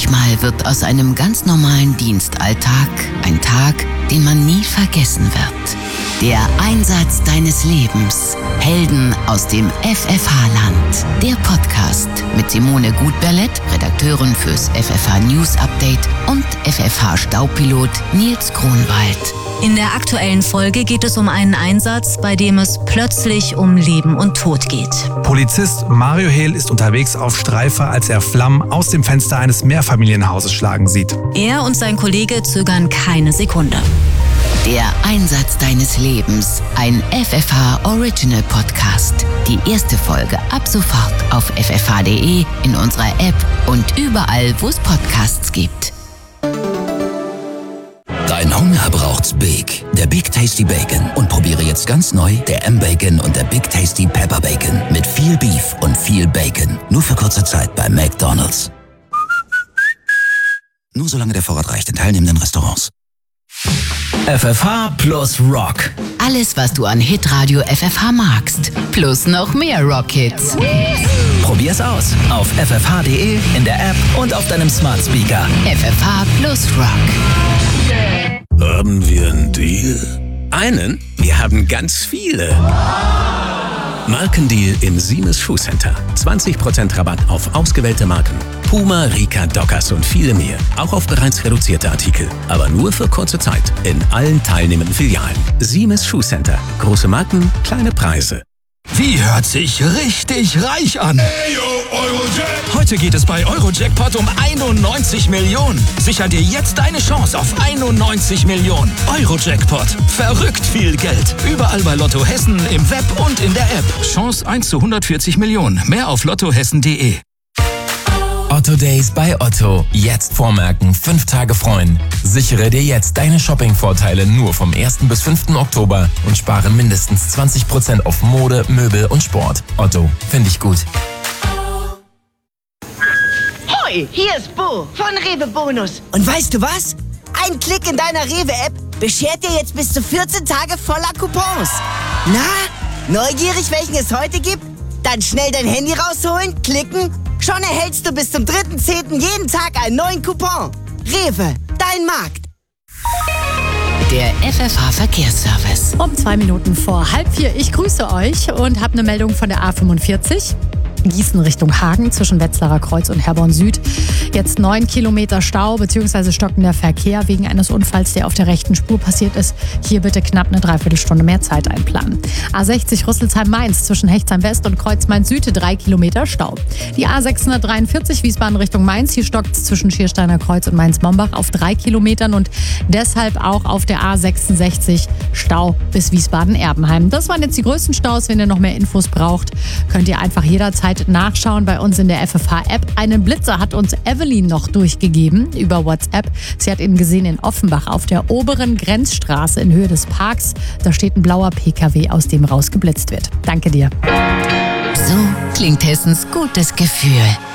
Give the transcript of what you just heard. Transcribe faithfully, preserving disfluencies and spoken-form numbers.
Manchmal wird aus einem ganz normalen Dienstalltag ein Tag, den man nie vergessen wird. Der Einsatz deines Lebens. Helden aus dem F F H-Land. Der Podcast mit Simone Gutberlet, Redakteurin fürs F F H News Update, und F F H-Staupilot Nils Kronwald. In der aktuellen Folge geht es um einen Einsatz, bei dem es plötzlich um Leben und Tod geht. Polizist Mario Hehl ist unterwegs auf Streife, als er Flammen aus dem Fenster eines Mehrfamilienhauses schlagen sieht. Er und sein Kollege zögern keine Sekunde. Der Einsatz deines Lebens, ein F F H Original Podcast. Die erste Folge ab sofort auf f f h punkt d e, in unserer App und überall, wo es Podcasts gibt. Dein Hunger braucht's Big. Der Big Tasty Bacon. Und probiere jetzt ganz neu der M-Bacon und der Big Tasty Pepper Bacon. Mit viel Beef und viel Bacon. Nur für kurze Zeit bei McDonald's. Nur solange der Vorrat reicht in teilnehmenden Restaurants. F F H plus Rock. Alles, was du an Hitradio F F H magst. Plus noch mehr Rock-Hits. Probier's aus auf f f h punkt d e, in der App und auf deinem Smart Speaker. F F H plus Rock. Haben wir einen Deal? Einen? Wir haben ganz viele. Markendeal im Siemens Schuhcenter. zwanzig Prozent Rabatt auf ausgewählte Marken. Puma, Rika, Dockers und viele mehr. Auch auf bereits reduzierte Artikel. Aber nur für kurze Zeit. In allen teilnehmenden Filialen. Siemens Schuhcenter. Große Marken, kleine Preise. Wie hört sich richtig reich an? Hey, yo, Eurojackpot. Heute geht es bei Eurojackpot um einundneunzig Millionen. Sicher dir jetzt deine Chance auf einundneunzig Millionen. Eurojackpot. Verrückt viel Geld. Überall bei Lotto Hessen, im Web und in der App. Chance eins zu hundertvierzig Millionen. Mehr auf lottohessen punkt de. Otto Days bei Otto. Jetzt vormerken, fünf Tage freuen. Sichere dir jetzt deine Shopping-Vorteile nur vom ersten bis fünften Oktober und spare mindestens zwanzig Prozent auf Mode, Möbel und Sport. Otto, finde ich gut. Hoi, hier ist Bo von Rewe Bonus. Und weißt du was? Ein Klick in deiner Rewe-App beschert dir jetzt bis zu vierzehn Tage voller Coupons. Na, neugierig, welchen es heute gibt? Dann schnell dein Handy rausholen, klicken. Schon erhältst du bis zum dritten zehnten jeden Tag einen neuen Coupon. Rewe, dein Markt. Der F F H Verkehrsservice. Um zwei Minuten vor halb vier. Ich grüße euch und habe eine Meldung von der A fünfundvierzig. Gießen Richtung Hagen zwischen Wetzlarer Kreuz und Herborn Süd. Jetzt neun Kilometer Stau bzw. stockender Verkehr wegen eines Unfalls, der auf der rechten Spur passiert ist. Hier bitte knapp eine Dreiviertelstunde mehr Zeit einplanen. A sechzig Rüsselsheim-Mainz zwischen Hechtsheim West und Kreuz-Main-Süd drei Kilometer Stau. Die A sechshundertdreiundvierzig Wiesbaden Richtung Mainz. Hier stockt es zwischen Schiersteiner Kreuz und Mainz-Mombach auf drei Kilometern und deshalb auch auf der A sechsundsechzig Stau bis Wiesbaden-Erbenheim. Das waren jetzt die größten Staus. Wenn ihr noch mehr Infos braucht, könnt ihr einfach jederzeit nachschauen bei uns in der F F H-App. Einen Blitzer hat uns Evelyn noch durchgegeben über WhatsApp. Sie hat ihn gesehen in Offenbach auf der oberen Grenzstraße in Höhe des Parks. Da steht ein blauer P K W, aus dem rausgeblitzt wird. Danke dir. So klingt Hessens gutes Gefühl.